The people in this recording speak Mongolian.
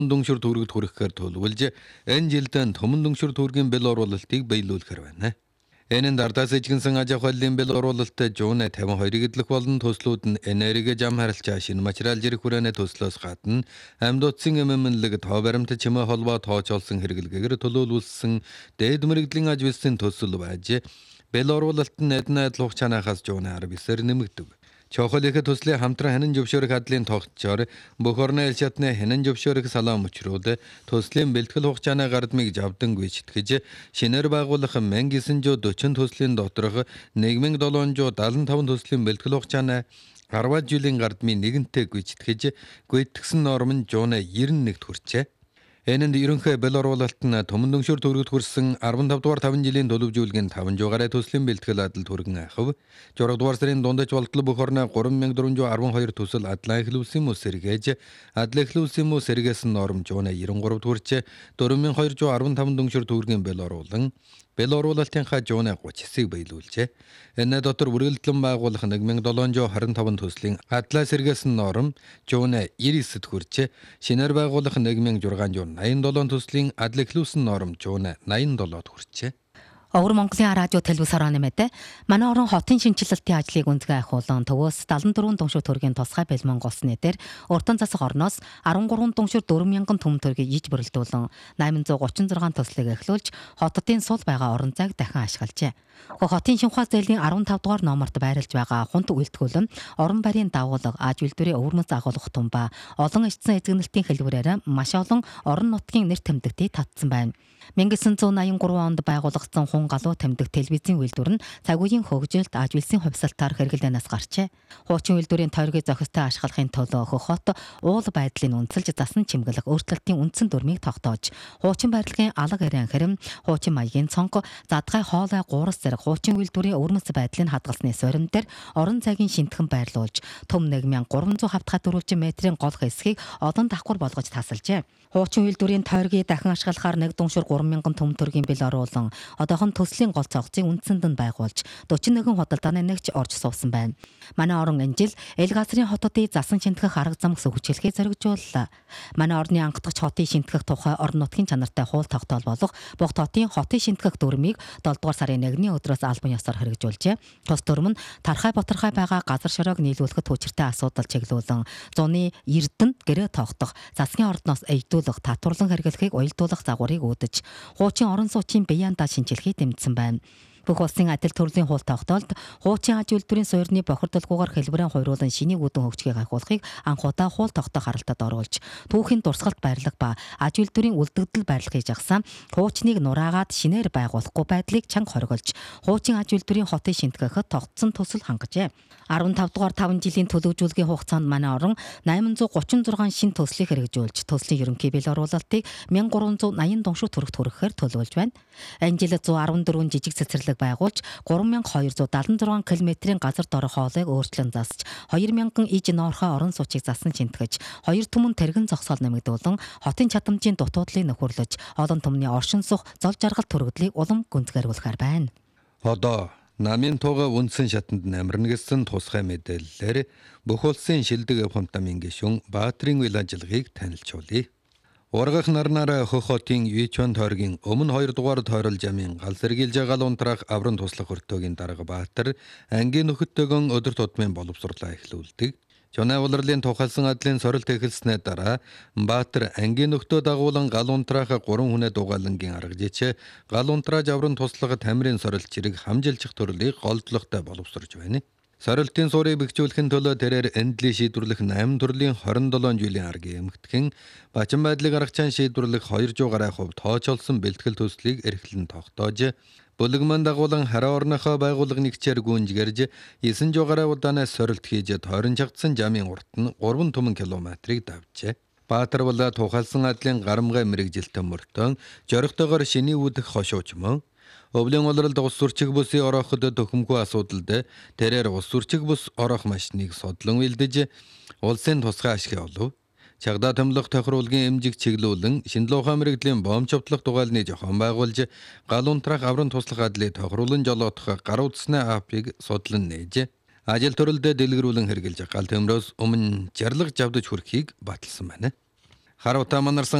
Дүншүр төгрөгт хүрэхээр төлөвлөж энэ жилдээ Төмөн дүншүр төгрөгийн бэл оруулалтыг биелүүлэхээр байна. Энэ нь дардаас ижигнсэн аж ахуйлын бэл оруулалтад жууны 52 идэлх болон төслүүд нь энерги зам харилцаа шинэ материал зэрэг хүрээний төслөөс гадна амьд утсын эмэмнэлэг тоо баримт чимээ холбоо тоочолсон хэрэглэгээр төлөөлүүлсэн дээд мэрэгдлийн аж билсийн төсөл байж бэл оруулалт нь эдэн адил хугацаанаас жууны 19-ээр нэмэгдэв. Чохол их төслийн хамтран хянан зөвшөөрөх хадлын тогтчоор бүх орны элчатны хянан зөвшөөрөх салаам учрууд төслийн бэлтгэл хугацааны гардмыг жавдангүй итгэж шинээр байгуулах 1940 төслийн доторх 1775 төслийн бэлтгэл хугацааны 10 жилийн гардмын нэгэнтэй гүйцэтгэж гүйтгэсэн норм нь жууны 91-т хүрчээ. Энэнд ерөнхий бэл оруулалт нь Төмөн дүншүр төгрөгт хүрсэн 15 дугаар 5 жилийн төлөвжүүлгийн 5 жугаараа төслийн бэлтгэл адил хүргэн ахав. 6 дугаар сарын дундаж болтол бүх орны 3412 төсөл адлаа эхлүүлсэн мөс сэргээж адлаа эхлүүлсэн мөс сэргээсэн норм жууны 93-т хүрч 4215 дүншүр төгрөгийн бэл оруулан бэл оруулалтынхаа жууны 39-ыг биелүүлжээ. Энэ дотор үргэлжлэн байгуулах 1725 төслийн адлаа сэргээсэн норм жууны 99-д хүрч шинээр байгуулах 1687 төслийн адлаа эхлүүлсэн норм жууны 87-д хүрчээ. Өвөр Монголын радио телевиз хорооны мэдээ манай орон хотын шинжилэлтийн ажлыг үндэгэ ахиулан төвөөс 74 дүншүр төгрөгийн тусгай бэлмэн голсны дээр уртан засах орноос 13 дүншүр 4,000 төм төгрөгийг иж бүрэлдүүлэн 836 төслийг эхлүүлж хотын сул байгаа орон зайг дахин ашиглажээ. Хотын шинхаа зээлийн 15 дугаар номерт байрлаж байгаа хунт үйлдвэрлэн орон байрын дагуулга аж үйлдвэрийн өвөрмөц агуулгах тумба олон эцсэн эзэгнэлтийн хэлбэрээр маш олон орон нутгийн нэр тэмдэгтийг татсан байна. 1983 онд байгуулагдсан хун галуу тэмдэг телевизийн үйлдвэр нь цаг үеийн хөгжилд аж үйлсийн хувьсалтаар хэрэглэнээс гарчээ. Хуучин үйлдвэрийн тойргийг зохистой ашиглахын тулд хот уул байдлыг үнэлж засан чимгэлэх өөрчлөлтийн үндсэн дүрмийг тогтоож, хуучин барилгын алга ирэн хэрэм, хуучин маягийн цонх, задгай хоолой гуурс зэрэг хуучин үйлдвэрийн өвөрмөц байдлыг хадгалсны сорим дээр орон зайгийн шинтгэн байрлуулж, төм 1300 хавтгай дөрвөлжин метрийн гол хэсгийг олон давхар болгож тасалжээ. Хуучин үйлдвэрийн тойргийг дахин ашиглахаар нэг дүншүр 3,000 төм төгрөгийн бэл оруулан одоохон төслийн гол цогцыг үндсэнд нь байгуулж 41 худалдааны нэгж орж суусан байна. Манай орон энэ жил эл газрын хотуудыг засан шинтгэх арга зам сөхөжүүлэхийг зоригжууллаа. Манай орны анхдагч хотын шинтгэх тухай орон нутгийн чанартай хууль тогтоол болох Богд хотын шинтгэх дүрмийг 7 дугаар сарын 1-ний өдрөөс албан ёсоор хэрэгжүүлжээ. Тус дүрм нь тархай боторхой байгаа газар шороог нийлүүлэхэд хүчиртэй асуудал чиглүүлэн зуны эрдэнэ гэрээ тогтох, засгийн ордноос эйдүүлэх, татварлан хэрэглэхийг уялдуулах загварыг үүдэж хуучин орон сууцын бияндаа шинжилхийг дэмжсэн байна. Бүх улсын адил төрлийн хууль тогтоолд хуучин аж үйлдвэрийн суурьны бохирдолгүйгээр хэлбэрэн хуйруулан шинийг үүдэн хөгжгийг ахиулахыг анхудаа хууль тогтоох харалтад оруулж, түүхийн дурсгалт байрлах ба аж үйлдвэрийн үлдэгдэл байрлахыг жагсаан хуучныг нураагаад шинээр байгуулахгүй байдлыг чанга хориглож, хуучин аж үйлдвэрийн хотыг шинтгэхэд тогтсон төсөл хангажээ. 15 дугаар 5 жилийн төлөвжүүлгийн хугацаанд манай орон 836 шинэ төслийг хэрэгжүүлж, төслийн ерөнхий бэл оруулалтыг 1380 дүншүр төгрөгт хүрэхээр төлөвлөж байна. Энэ жил 114 жижиг цэцэрлэг байгуулж 3276 км-ийн газар дор хоолойг өөрчлөн засч 2000 иж ноорхой орон сууцыг засан шинтгэж 2 түмэн тэргэн зогсоол нэмэгдүүлэн хотын чадамжийн дутуудлыг нөхөрлөж олон түмний оршин сух зол жаргал төрөгдлийг улам гүнзгийрүүлэхээр байна. Одоо намын туга үндсэн шатанд намирна гэсэн тусгай мэдээллээр бүх улсын шилдэг авхамтамын гишүүн Баатрин үйл ажиллагааг танилцуулъя. Ургах нарнаараа хөх хотын Юичон тойргийн өмнө 2 дугаар тойрол жамын гал сэргийлж гал унтраах авран туслах өртөөгийн дарга Баатар ангийн нөхөдтэйгэн өдөр тутмын боловсруулаа эхлүүлдэг. Жонаа улирлын тухайлсан адлын сорилт эхэлснээр дараа Баатар ангийн нөхдөө дагуулan гал унтраах 3 хүнээ дугаалангийн аргажээч гал унтрааж авран туслах тамирын сорилт чирэг хамжилчих төрлийг голдлоготой боловсруулж байна. Сорилтын суурийг бэхжүүлэхин төлөө тэрээр энэдлийг шийдвэрлэх 8 төрлийн 27 жилийн аргийн эмгэтхэн бачин байдлыг аргачаан шийдвэрлэх 200 гаруй хувь тоочолсон бэлтгэл төслийг эрхлэн тогтоож, бүлэгмэн дагуулan хараа орныхоо байгууллага нэгчээр гүнжгэрж 900 гаруй удаанаас сорилт хийж тойрон чагдсан жамын урт нь 3 түмэн километрийг давжээ. Баатар бол тухайлсан адлын гарамгай мэрэгжилтэн мөртөө зоригтойгоор шиний үүдэх хошууч мөн өвлийн улиралд ус сүрчиг бүсийн орооход төхөмгүй асуудалд тэрээр ус сүрчиг бүс ороох машиныг содлон үлдэж улсын тусгай ашиг олов. Чагдаа томлох тохируулгын эмжиг чиглүүлэн шинжлэх ухаан мэрэгжлийн бомчовтлох дугайлны жохон байгуулж гал унтраах авран туслах адлыг тохируулан жолоодох гар утасны апыг судлан нээж ажил төрөлдөө дэлгэрүүлэн хэрэгжилж гал төмрөөс өмнө жарлаг жавдаж хүрэхийг баталсан байна. Харуутаа манарсан